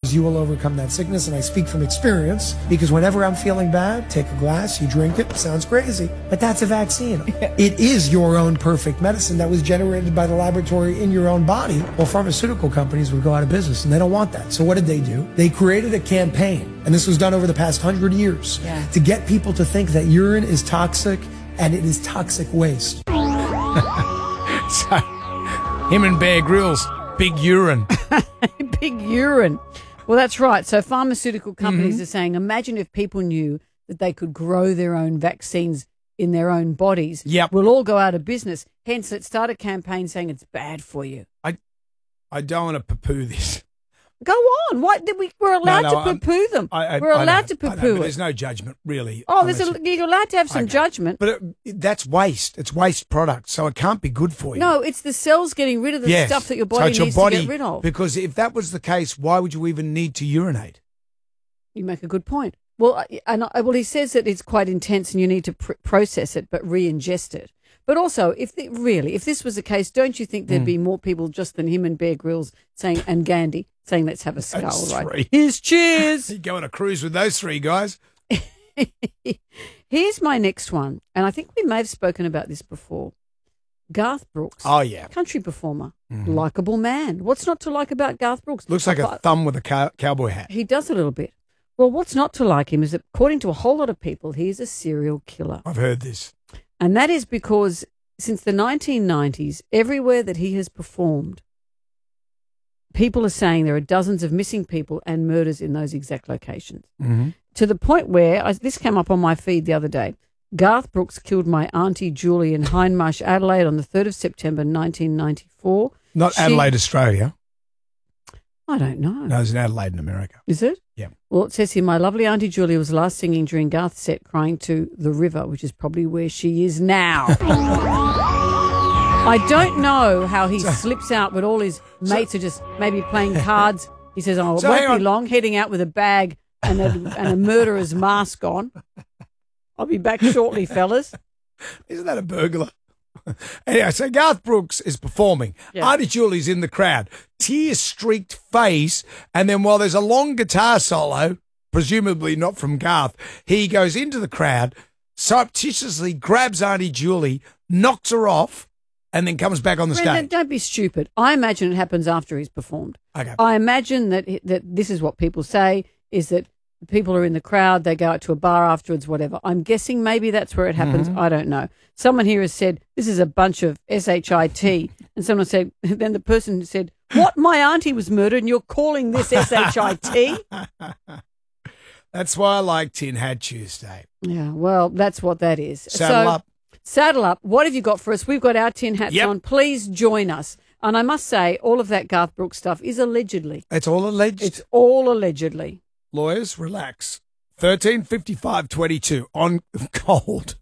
drugs, you will overcome that sickness. And I speak from experience because whenever I'm feeling bad, take a glass, you drink it. Sounds crazy, but that's a vaccine. It is your own perfect medicine that was generated by the laboratory in your own body. Well, pharmaceutical companies would go out of business, and they don't want that. So what did they do? They created a campaign, and this was done over the past 100 years, to get people to think that urine is toxic, and it is toxic waste. So, him and Bear Grylls, big urine. Big urine. Well, that's right. So pharmaceutical companies are saying, imagine if people knew that they could grow their own vaccines in their own bodies. Yep. We'll all go out of business. Hence, let's start a campaign saying it's bad for you. I don't want to poo-poo this. Go on. We're allowed to poo-poo them. We're allowed to poo-poo it. There's no judgment, really. Oh, you're allowed to have some judgment. But that's waste. It's waste product, so it can't be good for you. No, it's the cells getting rid of the stuff that your body needs to get rid of. Because if that was the case, why would you even need to urinate? You make a good point. Well, he says that it's quite intense and you need to process it but re-ingest it. But also, if this was the case, don't you think there'd be more people just than him and Bear Grylls and Gandhi saying, let's have a skull, That's right? three. Here's cheers. You go on a cruise with those three guys. Here's my next one, and I think we may have spoken about this before. Garth Brooks. Oh, yeah. Country performer. Likeable man. What's not to like about Garth Brooks? Looks like a thumb with a cowboy hat. He does a little bit. Well, what's not to like him is that, according to a whole lot of people, he's a serial killer. I've heard this. And that is because since the 1990s, everywhere that he has performed, people are saying there are dozens of missing people and murders in those exact locations. To the point where, this came up on my feed the other day, Garth Brooks killed my Auntie Julie in Hindmarsh, Adelaide on the 3rd of September 1994. Not Adelaide, Australia. I don't know. No, it's in Adelaide in America. Is it? Yeah. Well, it says here, my lovely Auntie Julie was last singing during Garth's set, crying to the river, which is probably where she is now. I don't know how he slips out, but all his mates are just maybe playing cards. He says, it won't be long, heading out with a bag and a murderer's mask on. I'll be back shortly, fellas. Isn't that a burglar? Anyway, so Garth Brooks is performing. Yeah. Auntie Julie's in the crowd. Tear-streaked face. And then while there's a long guitar solo, presumably not from Garth, he goes into the crowd, surreptitiously grabs Auntie Julie, knocks her off, and then comes back on the stage. Don't be stupid. I imagine it happens after he's performed. Okay. I imagine that this is what people say, is that people are in the crowd, they go out to a bar afterwards, whatever. I'm guessing maybe that's where it happens. I don't know. Someone here has said, this is a bunch of SHIT. And someone said, then the person said, what? My auntie was murdered and you're calling this SHIT? That's why I like Tin Hat Tuesday. Yeah, well, that's what that is. Saddle up. Saddle up. What have you got for us? We've got our tin hats on. Please join us. And I must say, all of that Garth Brooks stuff is allegedly. It's all alleged? It's all allegedly. Lawyers, relax. 13:55:22 on Gold.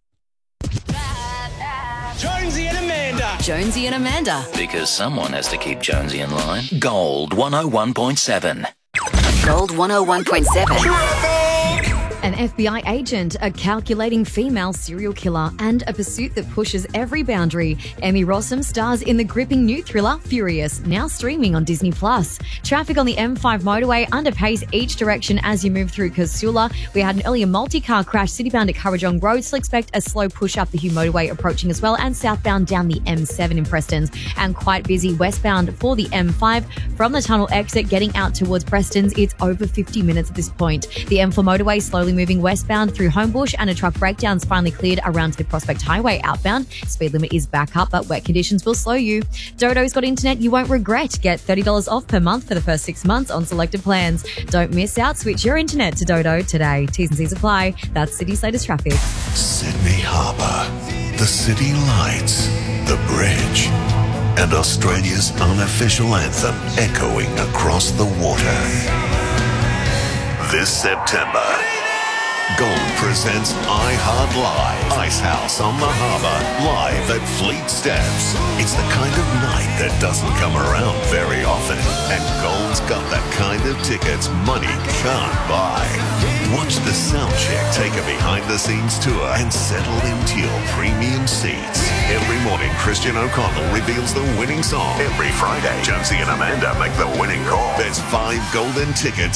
Jonesy and Amanda. Jonesy and Amanda. Because someone has to keep Jonesy in line. Gold 101.7. Gold 101.7. An FBI agent, a calculating female serial killer, and a pursuit that pushes every boundary. Emmy Rossum stars in the gripping new thriller, Furious, now streaming on Disney+. Traffic on the M5 motorway underpace each direction as you move through Casula. We had an earlier multi-car crash citybound at Currajong Road, so expect a slow push up the Hugh motorway approaching as well, and southbound down the M7 in Prestons. And quite busy westbound for the M5. From the tunnel exit getting out towards Prestons, it's over 50 minutes at this point. The M4 motorway slowly moving westbound through Homebush, and a truck breakdown's finally cleared around to the Prospect Highway outbound. Speed limit is back up, but wet conditions will slow you. Dodo's got internet you won't regret. Get $30 off per month for the first 6 months on selected plans. Don't miss out. Switch your internet to Dodo today. T's and C's apply. That's City's latest traffic. Sydney Harbour, the city lights, the bridge, and Australia's unofficial anthem echoing across the water. This September, Gold presents iHeart Live, Icehouse on the Harbour, live at Fleet Steps. It's the kind of night that doesn't come around very often, and Gold's got the kind of tickets money can't buy. Watch the soundcheck take a behind-the-scenes tour and settle into your premium seats. Every morning, Christian O'Connell reveals the winning song. Every Friday, Jonesy and Amanda make the winning call. There's 5 golden tickets